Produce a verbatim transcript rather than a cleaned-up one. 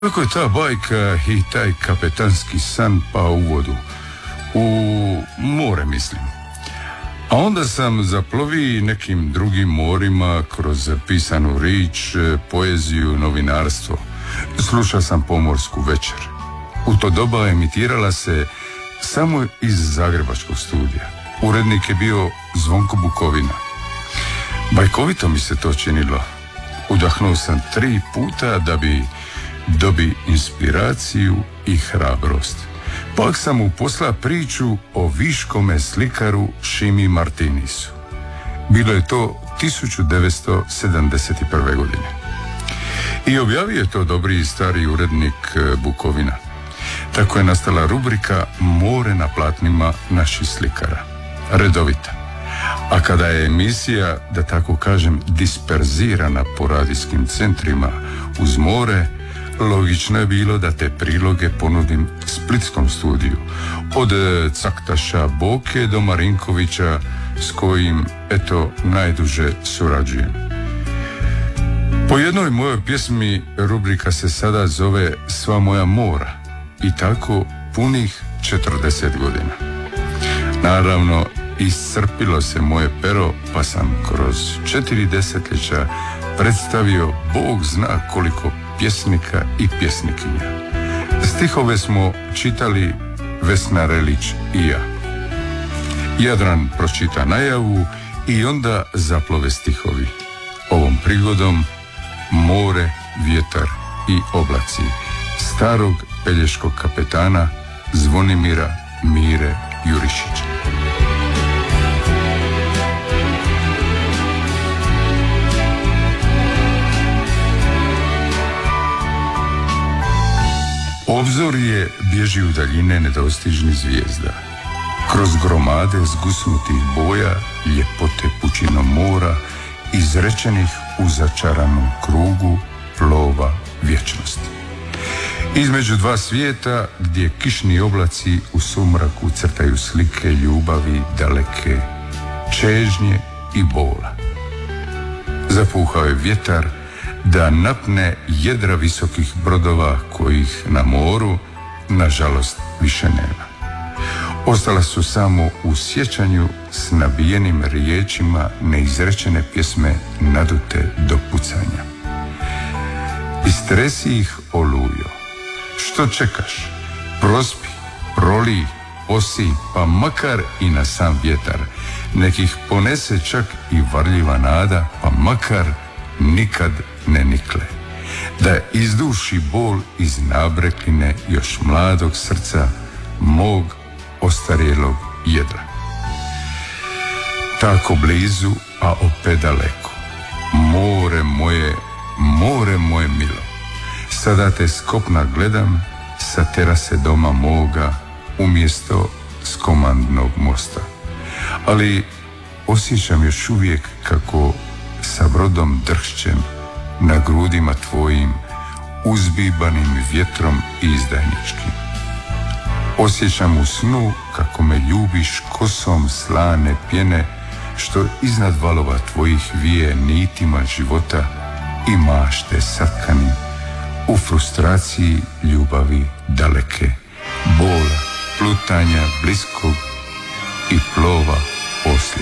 Kako je ta bajka i taj kapetanski san pao u vodu, u more mislim. A onda sam zaplovio nekim drugim morima kroz pisanu rič, poeziju, novinarstvo. Slušao sam Pomorsku večer. U to doba emitirala se samo iz zagrebačkog studija. Urednik je bio Zvonko Bukovina. Bajkovito mi se to činilo. Udahnuo sam tri puta da bi dobi inspiraciju i hrabrost. Pak sam mu poslao priču o viškome slikaru Šimi Martinisu. Bilo je to tisuću devetsto sedamdeset prve. godine. I objavio je to dobri i stari urednik Bukovina. Tako je nastala rubrika More na platnima naših slikara. Redovita. A kada je emisija, da tako kažem, disperzirana po radijskim centrima uz more, logično je bilo da te priloge ponudim splitskom studiju. Od Caktaša Boke do Marinkovića, s kojim, eto, najduže surađujem. Po jednoj mojoj pjesmi rubrika se sada zove Sva moja mora. I tako punih četrdeset godina. Naravno, iscrpilo se moje pero, pa sam kroz četiri desetljeća predstavio Bog zna koliko pjesnika i pjesnikinja. Stihove smo čitali Vesna Relić i ja. Jadran pročita najavu i onda zaplove stihovi. Ovom prigodom more, vjetar i oblaci starog pelješkog kapetana Zvonimira Mire Jurišića. Obzor je bježi u daljine nedostižnih zvijezda. Kroz gromade zgusnutih boja, ljepote pučinom mora, izrečenih u začaranom krugu plova vječnosti. Između dva svijeta gdje kišni oblaci u sumraku crtaju slike ljubavi daleke, čežnje i bola. Zapuhao je vjetar da napne jedra visokih brodova kojih na moru, nažalost, više nema. Ostala su samo u sjećanju s nabijenim riječima neizrečene pjesme nadute do pucanja. Istresi ih, olujo. Što čekaš? Prospi, proli, osi, pa makar i na sam vjetar. Nekih ponese čak i varljiva nada, pa makar nikad ne nikle. Da izduši bol iz nabrekline još mladog srca mog ostarjelog jedra. Tako blizu, a opet daleko. More moje, more moje milo. Sada te s kopna gledam sa terase doma moga umjesto s komandnog mosta. Ali osjećam još uvijek kako sa brodom dršćem na grudima tvojim, uzbibanim vjetrom izdajničkim. Osjećam u snu kako me ljubiš kosom slane pjene, što iznad valova tvojih vije nitima života i mašte satkanim, u frustraciji ljubavi daleke, bola, plutanja bliskog i plova poslije.